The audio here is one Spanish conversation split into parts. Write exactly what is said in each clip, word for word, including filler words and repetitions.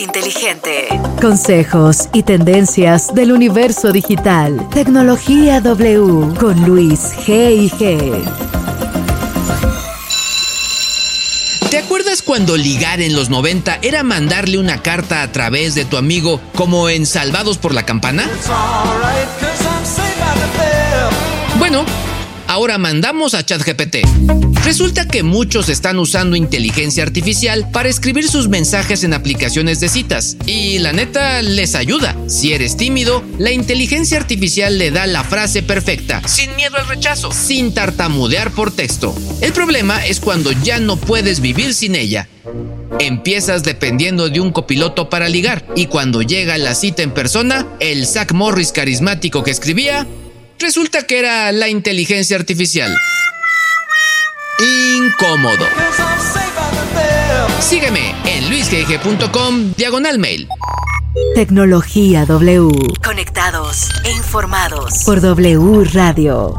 inteligente. Consejos y tendencias del universo digital. Tecnología W con Luis G y G. ¿Te acuerdas cuando ligar en los noventa era mandarle una carta a través de tu amigo como en Salvados por la Campana? Bueno, ahora mandamos a ChatGPT. Resulta que muchos están usando inteligencia artificial para escribir sus mensajes en aplicaciones de citas. Y la neta, les ayuda. Si eres tímido, la inteligencia artificial le da la frase perfecta, sin miedo al rechazo, sin tartamudear por texto. El problema es cuando ya no puedes vivir sin ella. Empiezas dependiendo de un copiloto para ligar, y cuando llega la cita en persona, el Zach Morris carismático que escribía, resulta que era la inteligencia artificial. Incómodo. Sígueme en luisgg.com diagonal mail. Tecnología W. Conectados e informados por W Radio.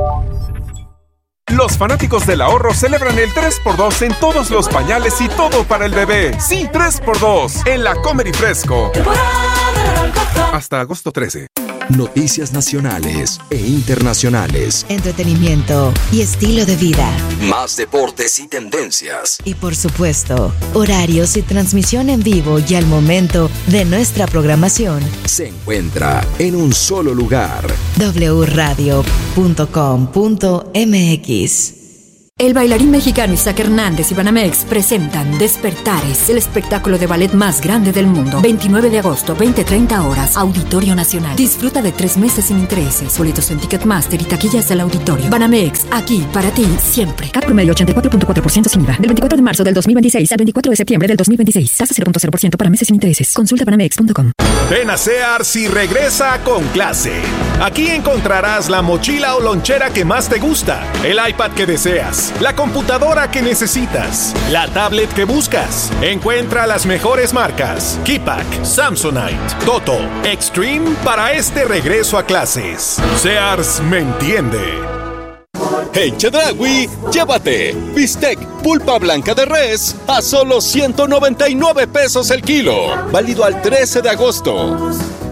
Los fanáticos del ahorro celebran el tres por dos en todos los pañales y todo para el bebé. Sí, tres por dos en la Comer y Fresco. Hasta agosto trece. Noticias nacionales e internacionales. Entretenimiento y estilo de vida. Más deportes y tendencias. Y por supuesto, horarios y transmisión en vivo y al momento de nuestra programación. Se encuentra en un solo lugar. doble u radio punto com punto m x. El bailarín mexicano Isaac Hernández y Banamex presentan Despertares, el espectáculo de ballet más grande del mundo. veintinueve de agosto, veinte treinta horas, Auditorio Nacional. Disfruta de tres meses sin intereses. Boletos en Ticketmaster y taquillas del auditorio. Banamex, aquí para ti, siempre. C A T promedio ochenta y cuatro punto cuatro por ciento sin I V A. Del veinticuatro de marzo del dos mil veintiséis al veinticuatro de septiembre del dos mil veintiséis. Tasa cero punto cero por ciento para meses sin intereses. Consulta banamex punto com. Ven a Sears y regresa con clase. Aquí encontrarás la mochila o lonchera que más te gusta, el iPad que deseas, la computadora que necesitas, la tablet que buscas. Encuentra las mejores marcas: Keypack, Samsonite, Toto, Extreme para este regreso a clases. Sears me entiende. En Chedraui, llévate bistec pulpa blanca de res a solo ciento noventa y nueve pesos el kilo. Válido al trece de agosto.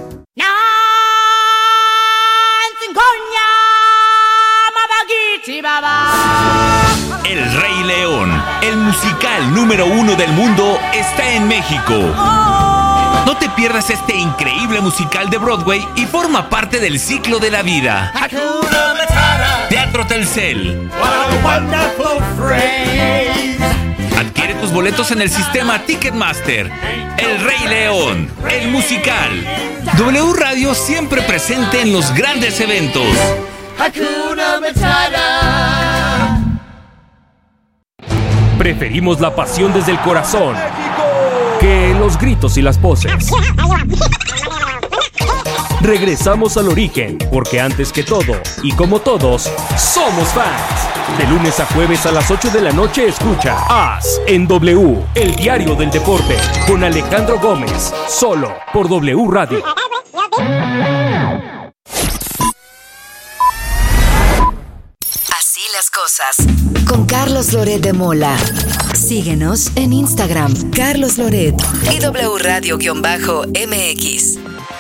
El Rey León, el musical número uno del mundo, está en México. No te pierdas este increíble musical de Broadway y forma parte del ciclo de la vida. Teatro Telcel. Adquiere tus boletos en el sistema Ticketmaster. El Rey León, el musical. W Radio siempre presente en los grandes eventos. Hakuna Matata. Preferimos la pasión desde el corazón que los gritos y las poses. Regresamos al origen, porque antes que todo, y como todos, somos fans. De lunes a jueves a las ocho de la noche escucha As en W, el diario del deporte, con Alejandro Gómez, solo por W Radio. Así las cosas, con Carlos Loret de Mola. Síguenos en Instagram, Carlos Loret y W Radio-M X.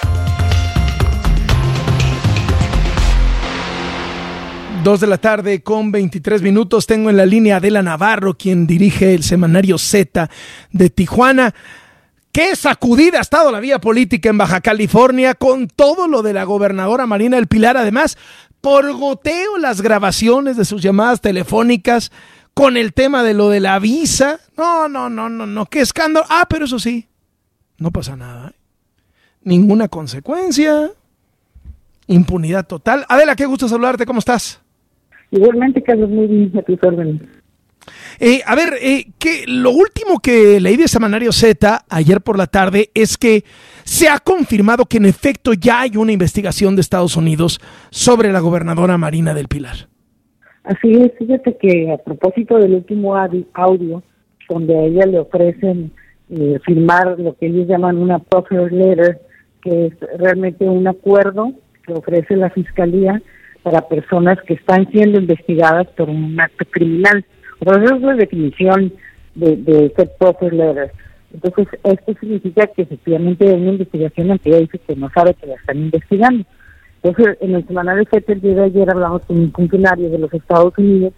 Dos de la tarde con veintitrés minutos. Tengo en la línea a Adela Navarro, quien dirige el semanario Z de Tijuana. ¡Qué sacudida ha estado la vía política en Baja California con todo lo de la gobernadora Marina del Pilar! Además, por goteo las grabaciones de sus llamadas telefónicas con el tema de lo de la visa. No, no, no, no, no, qué escándalo. Ah, pero eso sí, no pasa nada, ¿eh? Ninguna consecuencia, impunidad total. Adela, qué gusto saludarte, ¿cómo estás? Igualmente, Carlos, muy bien, a tus órdenes. Eh, a ver, eh, que lo último que leí de Semanario Z ayer por la tarde es que se ha confirmado que en efecto ya hay una investigación de Estados Unidos sobre la gobernadora Marina del Pilar. Así es, fíjate que a propósito del último audio, donde a ella le ofrecen eh, firmar lo que ellos llaman una proffer letter, que es realmente un acuerdo que ofrece la Fiscalía para personas que están siendo investigadas por un acto criminal. Pero esa es la definición de, de este proffer letter. Entonces, esto significa que efectivamente hay una investigación en que ella dice que no sabe que la están investigando. Entonces, en el semanario Z el día de ayer hablamos con un funcionario de los Estados Unidos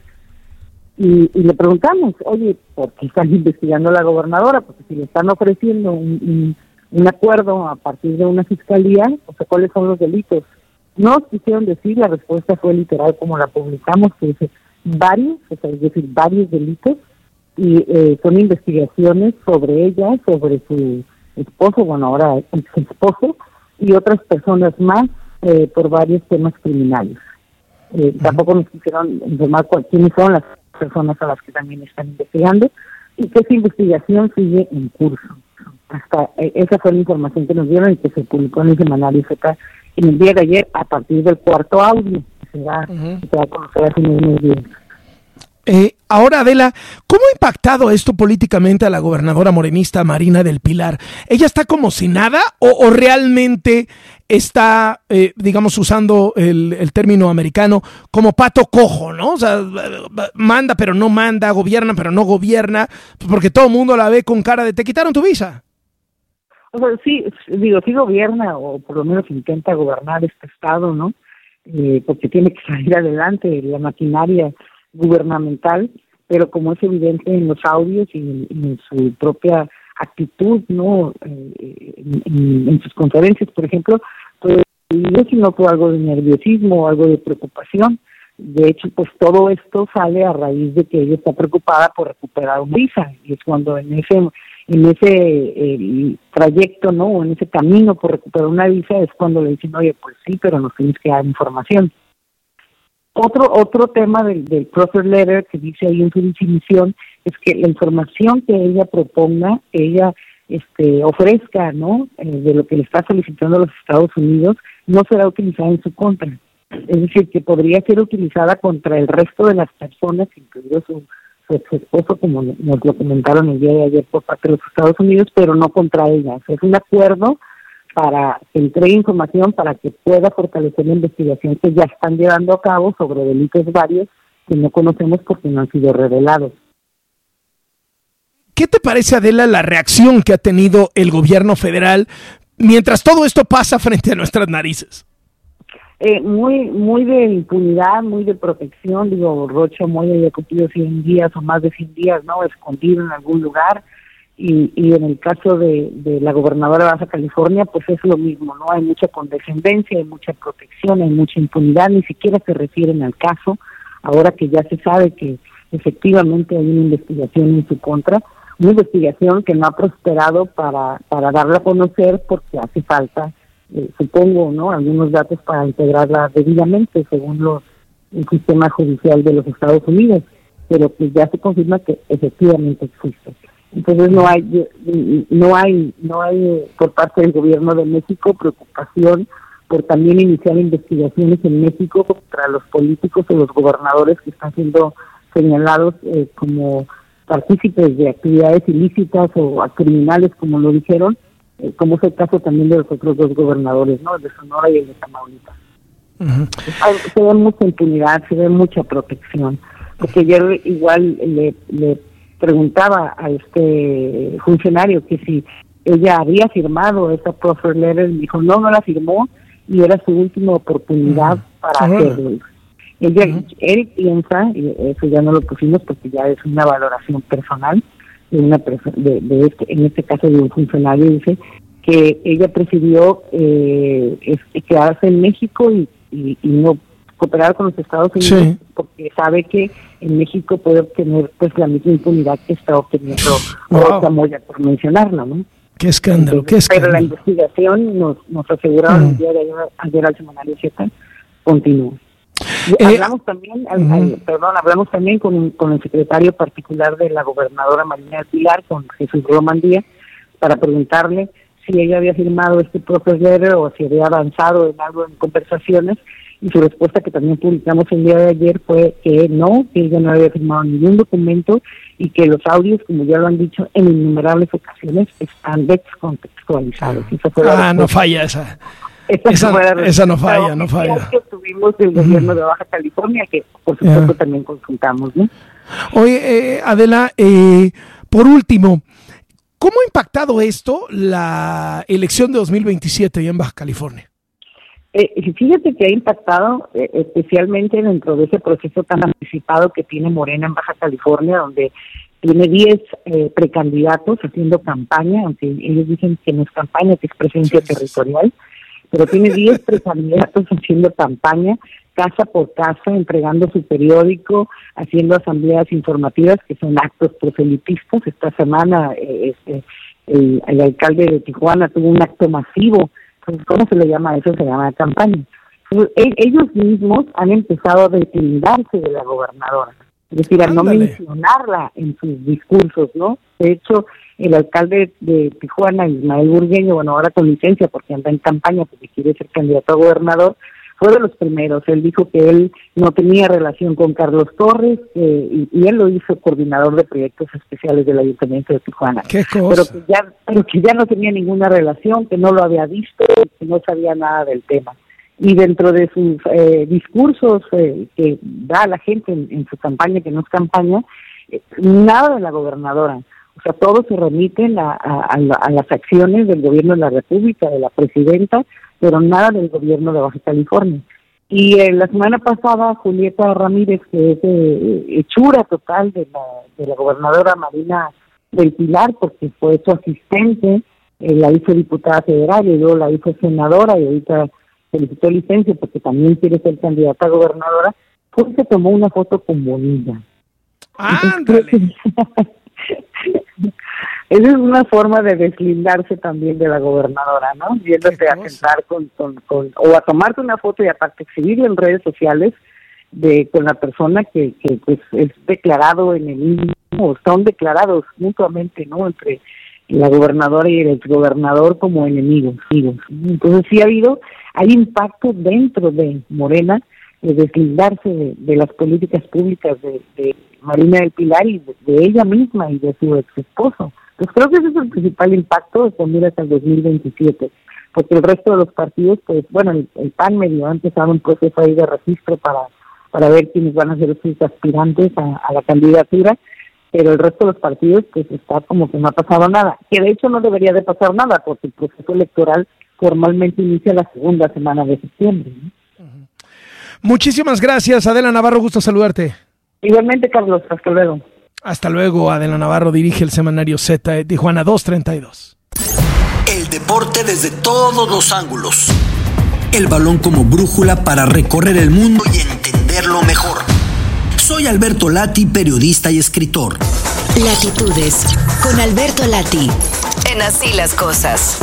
y, y le preguntamos, oye, ¿por qué están investigando a la gobernadora? Porque si le están ofreciendo un, un, un acuerdo a partir de una fiscalía, o sea, ¿cuáles son los delitos? No nos quisieron decir, la respuesta fue literal como la publicamos, que dice varios, o sea, es decir, varios delitos, y eh, son investigaciones sobre ella, sobre su esposo, bueno, ahora ex esposo, y otras personas más eh, por varios temas criminales. Eh, uh-huh. Tampoco nos quisieron informar cuál, quiénes son las personas a las que también están investigando, y que esa investigación sigue en curso. Hasta eh, esa fue la información que nos dieron y que se publicó en el semanario Z en el día de ayer a partir del cuarto audio que se va, uh-huh. que se va a conocer hace unos días. Eh, ahora, Adela, ¿cómo ha impactado esto políticamente a la gobernadora morenista Marina del Pilar? ¿Ella está como si nada o, o realmente está, eh, digamos, usando el, el término americano, como pato cojo, ¿no? O sea, manda pero no manda, gobierna pero no gobierna, porque todo el mundo la ve con cara de te quitaron tu visa. O sea, sí, digo, sí gobierna, o por lo menos intenta gobernar este estado, ¿no? Eh, porque tiene que salir adelante la maquinaria gubernamental, pero como es evidente en los audios y en, en su propia actitud, ¿no? Eh, en, en, en sus conferencias, por ejemplo, pues yo sí noto algo de nerviosismo, algo de preocupación. De hecho, pues todo esto sale a raíz de que ella está preocupada por recuperar un visa, y es cuando en ese en ese eh, trayecto, ¿no? En ese camino por recuperar una visa es cuando le dicen, oye, pues sí, pero nos tienes que dar información. Otro otro tema del, del Proffer Letter que dice ahí en su definición es que la información que ella proponga, ella este ofrezca, ¿no? Eh, de lo que le está solicitando a los Estados Unidos, no será utilizada en su contra. Es decir, que podría ser utilizada contra el resto de las personas, incluido su, su ex esposo, como nos lo comentaron el día de ayer por parte de los Estados Unidos, pero no contra ella. O sea, es un acuerdo para que entregue información para que pueda fortalecer la investigación que ya están llevando a cabo sobre delitos varios que no conocemos porque no han sido revelados. ¿Qué te parece, Adela, la reacción que ha tenido el gobierno federal mientras todo esto pasa frente a nuestras narices? Eh, muy muy de impunidad, muy de protección. Digo, Rocha Moya ya ha cumplido cien días o más de cien días, ¿no? Escondido en algún lugar. Y, y en el caso de, de la gobernadora de Baja California, pues es lo mismo, ¿no? Hay mucha condescendencia, hay mucha protección, hay mucha impunidad, ni siquiera se refieren al caso, ahora que ya se sabe que efectivamente hay una investigación en su contra, una investigación que no ha prosperado para, para darla a conocer porque hace falta, eh, supongo, ¿no? Algunos datos para integrarla debidamente según los, el sistema judicial de los Estados Unidos, pero que ya se confirma que efectivamente existe. Entonces no hay no hay no hay por parte del gobierno de México preocupación por también iniciar investigaciones en México contra los políticos o los gobernadores que están siendo señalados eh, como partícipes de actividades ilícitas o criminales, como lo dijeron, eh, como es el caso también de los otros dos gobernadores, ¿no? El de Sonora y el de Tamaulipas. Uh-huh. Se ve mucha impunidad, se ve mucha protección, porque ayer igual le, le preguntaba a este funcionario que si ella había firmado esa Proffer Letter, y dijo no, no la firmó y era su última oportunidad uh-huh. para uh-huh. hacerlo. Ella, uh-huh. Él piensa, y eso ya no lo pusimos porque ya es una valoración personal de una persona, de, de este, en este caso de un funcionario, dice que ella prefirió eh, es, quedarse en México y, y, y no cooperar con los Estados Unidos, sí. porque sabe que en México puede obtener pues la misma impunidad que está obteniendo Rosa Moya, por mencionarla, ¿no? Qué escándalo, Entonces, qué escándalo. Pero la investigación nos, nos aseguraron mm. el día de ayer, ayer al semanario Z, continúa. Eh, hablamos también, al, uh-huh. al, perdón, hablamos también con, con el secretario particular de la gobernadora Marina del Pilar, con Jesús Román Díaz, para preguntarle si ella había firmado este Proffer Letter o si había avanzado en algo en conversaciones, y su respuesta, que también publicamos el día de ayer, fue que no, que ella no había firmado ningún documento y que los audios, como ya lo han dicho en innumerables ocasiones, están descontextualizados. Esa fue ah, no falla esa. Esa, esa, no, esa no falla, no falla. Que tuvimos del gobierno de Baja California, que por supuesto yeah. también consultamos, ¿no? Oye, eh, Adela, eh, por último, ¿Cómo ha impactado esto la elección de dos mil veintisiete allá en Baja California? Eh, fíjate que ha impactado eh, especialmente dentro de ese proceso tan anticipado que tiene Morena en Baja California, donde tiene diez eh, precandidatos haciendo campaña, aunque ellos dicen que no es campaña, que es presencia sí, territorial, pero tiene diez precandidatos haciendo campaña, casa por casa, entregando su periódico, haciendo asambleas informativas, que son actos proselitistas. Esta semana eh, este, el, el alcalde de Tijuana tuvo un acto masivo. ¿Cómo se le llama eso? Se llama campaña. Ellos mismos han empezado a deslindarse de la gobernadora, es decir, a Ándale. no mencionarla en sus discursos, ¿no? De hecho, el alcalde de Tijuana, Ismael Burgueño, bueno, ahora con licencia porque anda en campaña porque quiere ser candidato a gobernador, fue de los primeros. Él dijo que él no tenía relación con Carlos Torres eh, y, y él lo hizo coordinador de proyectos especiales del Ayuntamiento de Tijuana. ¿Qué cosa? Pero que ya, pero que ya no tenía ninguna relación, que no lo había visto, que no sabía nada del tema. Y dentro de sus eh, discursos eh, que da a la gente en, en su campaña, que no es campaña, eh, nada de la gobernadora. O sea, todos se remiten a, a, a, la, a las acciones del gobierno de la República, de la presidenta, pero nada del gobierno de Baja California. Y eh, la semana pasada, Julieta Ramírez, que es eh, hechura total de la, de la gobernadora Marina del Pilar, porque fue su asistente, eh, la hizo diputada federal y luego la hizo senadora y ahorita solicitó licencia porque también quiere ser candidata a gobernadora, pues se tomó una foto con Bonilla. ¡Ándale! Esa es una forma de deslindarse también de la gobernadora, ¿no? Yéndote a sentar con, con, con, o a tomarte una foto y aparte exhibirla en redes sociales de con la persona que, que pues es declarado enemigo, o son declarados mutuamente, ¿no? Entre la gobernadora y el exgobernador como enemigos, amigos. Entonces sí ha habido, hay impacto dentro de Morena de deslindarse de, de las políticas públicas de, de Marina del Pilar y de, de ella misma y de su ex esposo. Pues creo que ese es el principal impacto de mira hasta el dos mil veintisiete, porque el resto de los partidos, pues bueno, el, el P A N medio ha empezado un proceso ahí de registro para, para ver quiénes van a ser sus aspirantes a, a la candidatura, pero el resto de los partidos pues está como que no ha pasado nada, que de hecho no debería de pasar nada, porque el proceso electoral formalmente inicia la segunda semana de septiembre, ¿no? Muchísimas gracias, Adela Navarro, gusto saludarte. Igualmente, Carlos, hasta luego. Hasta luego, Adela Navarro dirige el semanario Z de Tijuana doscientos treinta y dos. El deporte desde todos los ángulos. El balón como brújula para recorrer el mundo y entenderlo mejor. Soy Alberto Lati, periodista y escritor. Latitudes, con Alberto Lati, en Así las Cosas.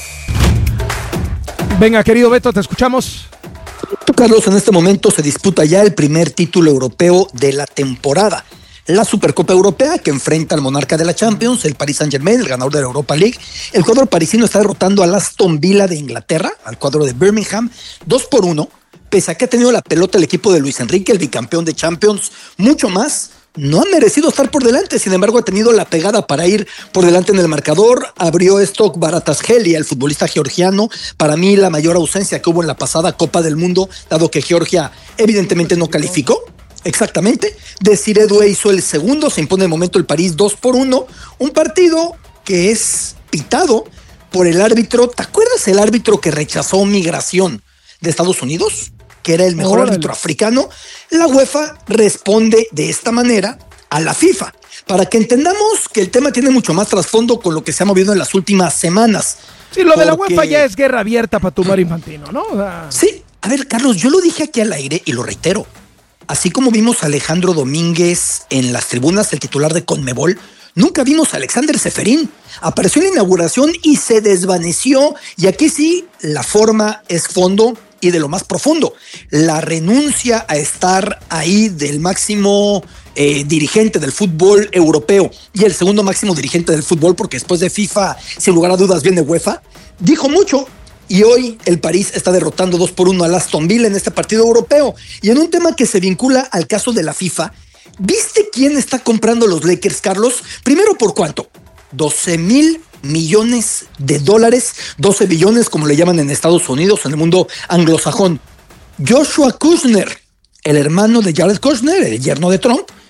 Venga, querido Beto, te escuchamos. Carlos, en este momento se disputa ya el primer título europeo de la temporada. La Supercopa Europea, que enfrenta al monarca de la Champions, el Paris Saint-Germain, el ganador de la Europa League. El cuadro parisino está derrotando al Aston Villa de Inglaterra, al cuadro de Birmingham, dos por uno, pese a que ha tenido la pelota el equipo de Luis Enrique, el bicampeón de Champions, mucho más. No ha merecido estar por delante, sin embargo ha tenido la pegada para ir por delante en el marcador. Abrió Stock Baratasgeli, el futbolista georgiano, para mí la mayor ausencia que hubo en la pasada Copa del Mundo, dado que Georgia evidentemente no calificó. Exactamente, Desiree Doué hizo el segundo, se impone de momento el París dos por uno, un partido que es pitado por el árbitro. ¿Te acuerdas el árbitro que rechazó migración de Estados Unidos? Que era el mejor Órale. árbitro africano. La UEFA responde de esta manera a la FIFA, para que entendamos que el tema tiene mucho más trasfondo con lo que se ha movido en las últimas semanas. Sí, lo porque... de la UEFA ya es guerra abierta para tumbar Infantino, ¿no? O sea... Sí, a ver, Carlos, yo lo dije aquí al aire y lo reitero. Así como vimos a Alejandro Domínguez en las tribunas, el titular de Conmebol, nunca vimos a Alexander Ceferín. Apareció en la inauguración y se desvaneció. Y aquí sí, la forma es fondo y de lo más profundo. La renuncia a estar ahí del máximo eh, dirigente del fútbol europeo y el segundo máximo dirigente del fútbol, porque después de FIFA, sin lugar a dudas, viene UEFA, dijo mucho. Y hoy el París está derrotando dos por uno al Aston Villa en este partido europeo. Y en un tema que se vincula al caso de la FIFA, ¿viste quién está comprando los Lakers, Carlos? Primero, ¿por cuánto? doce mil millones de dólares, doce billones como le llaman en Estados Unidos, en el mundo anglosajón. Joshua Kushner, el hermano de Jared Kushner, el yerno de Trump,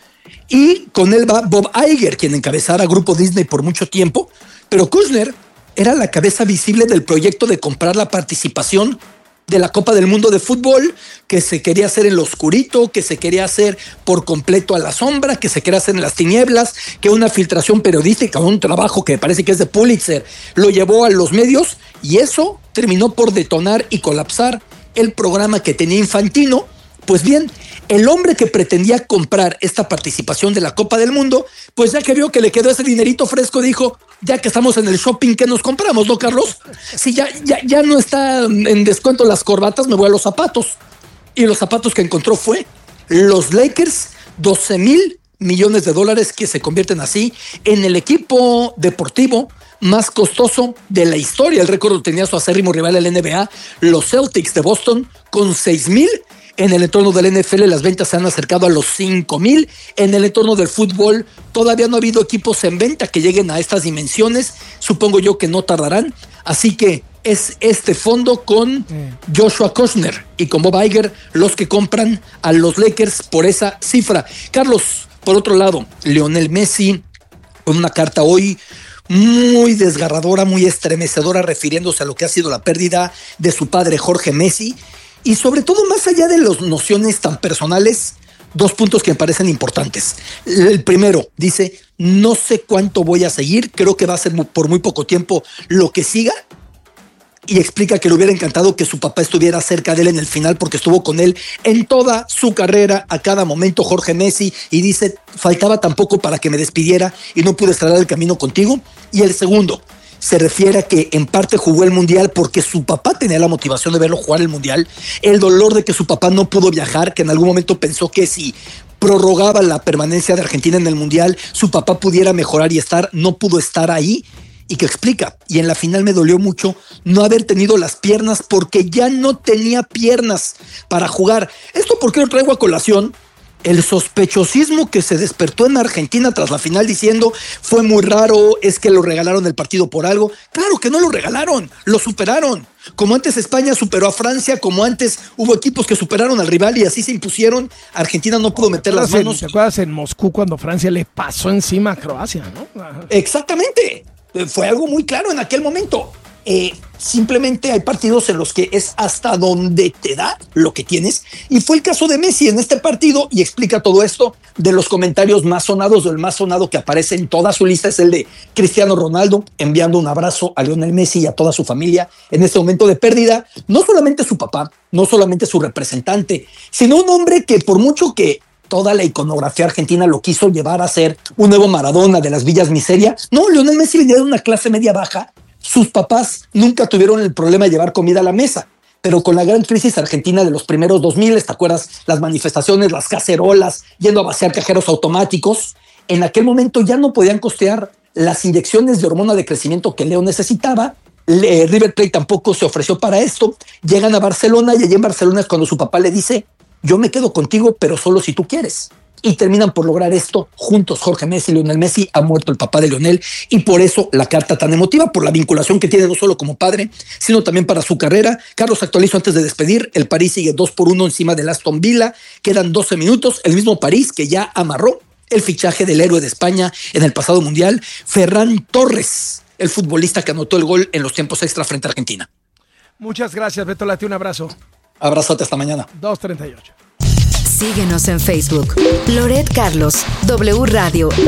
y con él va Bob Iger, quien encabezara Grupo Disney por mucho tiempo, pero Kushner era la cabeza visible del proyecto de comprar la participación de la Copa del Mundo de Fútbol, que se quería hacer en lo oscurito, que se quería hacer por completo a la sombra, que se quería hacer en las tinieblas, que una filtración periodística, un trabajo que parece que es de Pulitzer, lo llevó a los medios, y eso terminó por detonar y colapsar el programa que tenía Infantino. Pues bien, el hombre que pretendía comprar esta participación de la Copa del Mundo, pues ya que vio que le quedó ese dinerito fresco, dijo, ya que estamos en el shopping, ¿qué nos compramos, no, Carlos? Si ya, ya, ya no está en descuento las corbatas, me voy a los zapatos. Y los zapatos que encontró fue los Lakers, doce mil millones de dólares, que se convierten así en el equipo deportivo más costoso de la historia. El récord lo tenía su acérrimo rival, el N B A, los Celtics de Boston, con seis mil. En el entorno del N F L las ventas se han acercado a los cinco mil. En el entorno del fútbol todavía no ha habido equipos en venta que lleguen a estas dimensiones. Supongo yo que no tardarán. Así que es este fondo con Joshua Kushner y con Bob Iger los que compran a los Lakers por esa cifra. Carlos, por otro lado, Lionel Messi con una carta hoy muy desgarradora, muy estremecedora, refiriéndose a lo que ha sido la pérdida de su padre Jorge Messi. Y sobre todo, más allá de las nociones tan personales, dos puntos que me parecen importantes. El primero, dice, no sé cuánto voy a seguir, creo que va a ser por muy poco tiempo lo que siga. Y explica que le hubiera encantado que su papá estuviera cerca de él en el final, porque estuvo con él en toda su carrera, a cada momento, Jorge Messi. Y dice, faltaba tan poco para que me despidiera y no pude estar el camino contigo. Y el segundo, se refiere a que en parte jugó el Mundial porque su papá tenía la motivación de verlo jugar el Mundial, el dolor de que su papá no pudo viajar, que en algún momento pensó que si prorrogaba la permanencia de Argentina en el Mundial, su papá pudiera mejorar y estar, no pudo estar ahí, y que explica, y en la final me dolió mucho no haber tenido las piernas porque ya no tenía piernas para jugar. ¿Esto por qué lo traigo a colación? El sospechosismo que se despertó en Argentina tras la final diciendo fue muy raro, es que lo regalaron el partido por algo. Claro que no lo regalaron, lo superaron. Como antes España superó a Francia, como antes hubo equipos que superaron al rival y así se impusieron, Argentina no pudo meter las manos. ¿Te acuerdas en Moscú cuando Francia le pasó encima a Croacia, no? Exactamente, fue algo muy claro en aquel momento. Eh, simplemente hay partidos en los que es hasta donde te da lo que tienes, y fue el caso de Messi en este partido, y explica todo esto. De los comentarios más sonados, o el más sonado que aparece en toda su lista, es el de Cristiano Ronaldo enviando un abrazo a Lionel Messi y a toda su familia en este momento de pérdida. No solamente su papá, no solamente su representante, sino un hombre que, por mucho que toda la iconografía argentina lo quiso llevar a ser un nuevo Maradona de las villas miseria, no, Lionel Messi venía de una clase media baja. Sus papás nunca tuvieron el problema de llevar comida a la mesa, pero con la gran crisis argentina de los primeros dos mil, ¿te acuerdas? Las manifestaciones, las cacerolas, yendo a vaciar cajeros automáticos, en aquel momento ya no podían costear las inyecciones de hormona de crecimiento que Leo necesitaba. Le, River Plate tampoco se ofreció para esto. Llegan a Barcelona y allí en Barcelona es cuando su papá le dice, yo me quedo contigo, pero solo si tú quieres. Y terminan por lograr esto juntos, Jorge Messi y Lionel Messi. Ha muerto el papá de Lionel y por eso la carta tan emotiva, por la vinculación que tiene no solo como padre, sino también para su carrera. Carlos, actualizo antes de despedir, el París sigue dos por uno encima del Aston Villa, quedan doce minutos, el mismo París que ya amarró el fichaje del héroe de España en el pasado Mundial, Ferran Torres, el futbolista que anotó el gol en los tiempos extra frente a Argentina. Muchas gracias, Beto Lati, un abrazo. Abrazote, hasta mañana. dos treinta y ocho. Síguenos en Facebook. Loret Carlos, W Radio